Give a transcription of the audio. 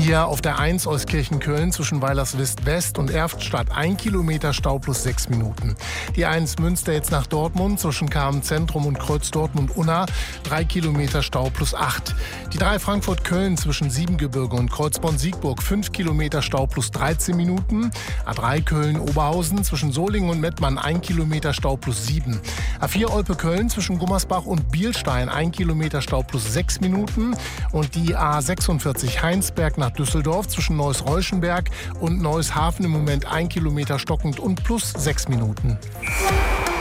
Hier auf der 1 Euskirchen-Köln zwischen Weilerswist-West und Erftstadt 1 Kilometer Stau plus 6 Minuten. Die 1 Münster jetzt nach Dortmund zwischen Kamen-Zentrum und Kreuz Dortmund-Unna 3 Kilometer Stau plus 8. Die 3 Frankfurt-Köln zwischen Siebengebirge und Kreuzborn-Siegburg 5 Kilometer Stau plus 13 Minuten. A3 Köln-Oberhausen zwischen Solingen und Mettmann 1 Kilometer Stau plus 7. A4 Olpe-Köln zwischen Gummersbach und Bielstein 1 Kilometer Stau plus 6 Minuten. Und die A46 Heinsberg nach Düsseldorf zwischen Neuss-Reuschenberg und Neuss-Hafen im Moment 1 Kilometer stockend und plus 6 Minuten.